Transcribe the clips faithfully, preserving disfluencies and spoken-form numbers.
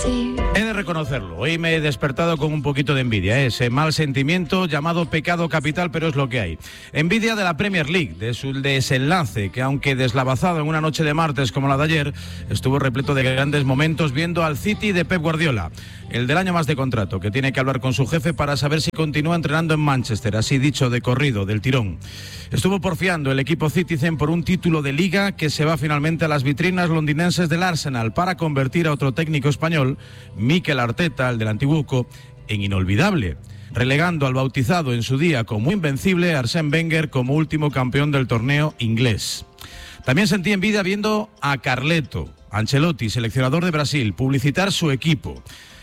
He de reconocerlo, hoy me he despertado con un poquito de envidia, ¿eh? Ese mal sentimiento llamado pecado capital, pero es lo que hay. Envidia de la Premier League, de su desenlace, que aunque deslavazado en una noche de martes como la de ayer, estuvo repleto de grandes momentos viendo al City de Pep Guardiola, el del año más de contrato, que tiene que hablar con su jefe para saber si continúa entrenando en Manchester, así dicho de corrido, del tirón. Estuvo porfiando el equipo Citizen por un título de Liga que se va finalmente a las vitrinas londinenses del Arsenal para convertir a otro técnico español, Mikel Arteta, el del Antiguoco, en inolvidable, relegando al bautizado en su día como invencible Arsène Wenger como último campeón del torneo inglés. También sentí envidia viendo a Carleto Ancelotti, seleccionador de Brasil, publicitar su equipo.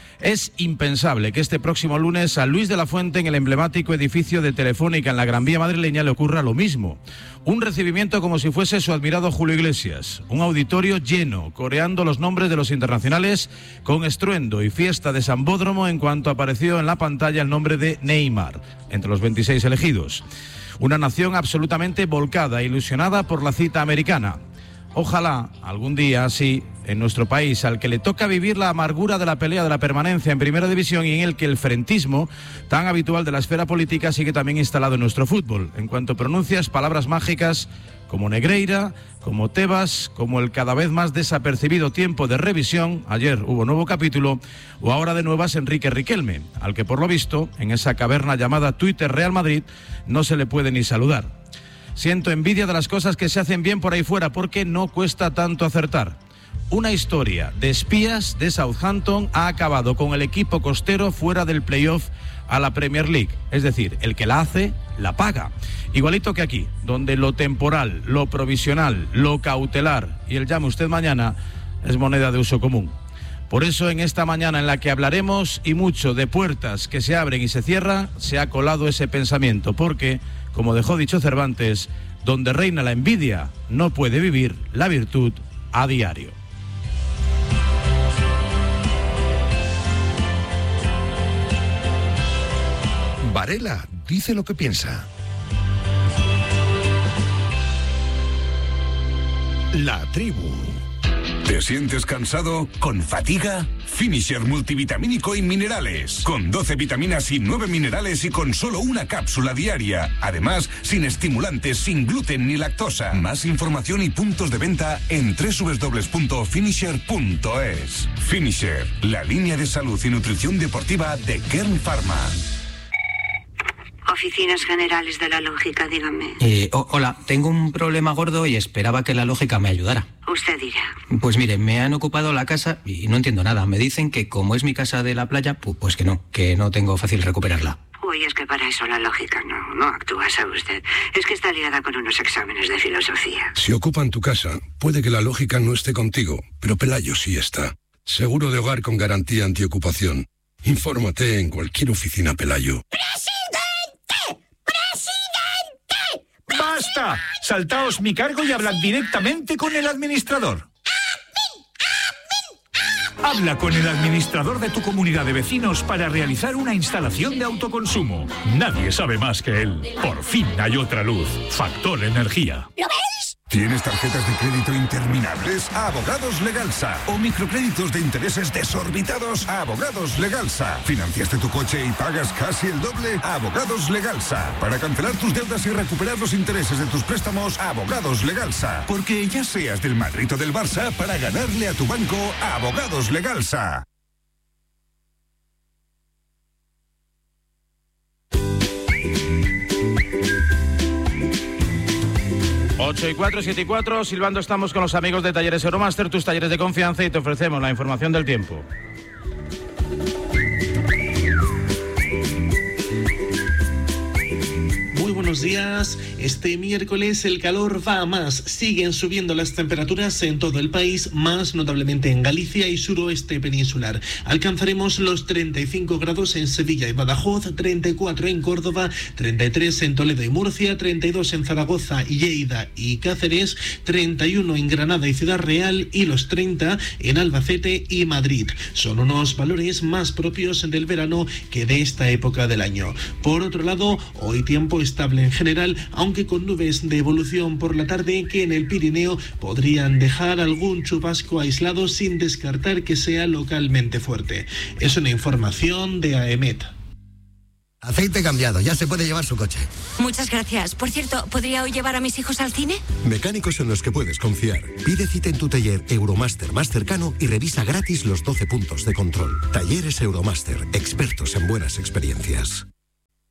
Es impensable que este próximo lunes a Luis de la Fuente, en el emblemático edificio de Telefónica en la Gran Vía madrileña, le ocurra lo mismo. Un recibimiento como si fuese su admirado Julio Iglesias. Un auditorio lleno, coreando los nombres de los internacionales con estruendo y fiesta de Sambódromo en cuanto apareció en la pantalla el nombre de Neymar, entre los veintiséis elegidos. Una nación absolutamente volcada e ilusionada por la cita americana. Ojalá algún día, sí, en nuestro país, al que le toca vivir la amargura de la pelea de la permanencia en Primera División y en el que el frentismo, tan habitual de la esfera política, sigue también instalado en nuestro fútbol, en cuanto pronuncias palabras mágicas como Negreira, como Tebas, como el cada vez más desapercibido tiempo de revisión, ayer hubo nuevo capítulo, o ahora de nuevas Enrique Riquelme, al que por lo visto, en esa caverna llamada Twitter Real Madrid, no se le puede ni saludar. Siento envidia de las cosas que se hacen bien por ahí fuera, porque no cuesta tanto acertar. Una historia de espías de Southampton ha acabado con el equipo costero fuera del playoff a la Premier League. Es decir, el que la hace, la paga. Igualito que aquí, donde lo temporal, lo provisional, lo cautelar y el llame usted mañana es moneda de uso común. Por eso, en esta mañana en la que hablaremos y mucho de puertas que se abren y se cierran, se ha colado ese pensamiento, porque, como dejó dicho Cervantes, donde reina la envidia, no puede vivir la virtud a diario. Varela dice lo que piensa. La tribu. ¿Te sientes cansado? ¿Con fatiga? Finisher multivitamínico y minerales. Con doce vitaminas y nueve minerales y con solo una cápsula diaria. Además, sin estimulantes, sin gluten ni lactosa. Más información y puntos de venta en doble u doble u doble u punto finisher punto es. Finisher, la línea de salud y nutrición deportiva de Kern Pharma. Oficinas Generales de la Lógica, dígame. Eh, oh, hola, tengo un problema gordo y esperaba que la lógica me ayudara. Usted dirá. Pues mire, me han ocupado la casa y no entiendo nada. Me dicen que como es mi casa de la playa, pu- pues que no, que no tengo fácil recuperarla. Uy, es que para eso la lógica no, no actúa, ¿sabe usted? Es que está liada con unos exámenes de filosofía. Si ocupan tu casa, puede que la lógica no esté contigo, pero Pelayo sí está. Seguro de hogar con garantía antiocupación. Infórmate en cualquier oficina Pelayo. ¡Basta! Saltaos mi cargo y hablad directamente con el administrador. Habla con el administrador de tu comunidad de vecinos para realizar una instalación de autoconsumo. Nadie sabe más que él. Por fin hay otra luz. Factor Energía. ¿Lo veis? ¿Tienes tarjetas de crédito interminables? Abogados Legalsa. ¿O microcréditos de intereses desorbitados? Abogados Legalsa. ¿Financiaste tu coche y pagas casi el doble? Abogados Legalsa. Para cancelar tus deudas y recuperar los intereses de tus préstamos, Abogados Legalsa. Porque ya seas del Madrid o del Barça, para ganarle a tu banco, Abogados Legalsa. ocho y cuatro, siete y cuatro, silbando estamos con los amigos de Talleres Euromaster, tus talleres de confianza, y te ofrecemos la información del tiempo. Buenos días. Este miércoles el calor va a más. Siguen subiendo las temperaturas en todo el país, más notablemente en Galicia y suroeste peninsular. Alcanzaremos los treinta y cinco grados en Sevilla y Badajoz, treinta y cuatro en Córdoba, treinta y tres en Toledo y Murcia, treinta y dos en Zaragoza, Lleida y Cáceres, treinta y uno en Granada y Ciudad Real y los treinta en Albacete y Madrid. Son unos valores más propios del verano que de esta época del año. Por otro lado, hoy tiempo estable en general, aunque aunque con nubes de evolución por la tarde que en el Pirineo podrían dejar algún chubasco aislado sin descartar que sea localmente fuerte. Es una información de AEMET. Aceite cambiado, ya se puede llevar su coche. Muchas gracias. Por cierto, ¿podría hoy llevar a mis hijos al cine? Mecánicos en los que puedes confiar. Pide cita en tu taller Euromaster más cercano y revisa gratis los doce puntos de control. Talleres Euromaster, expertos en buenas experiencias.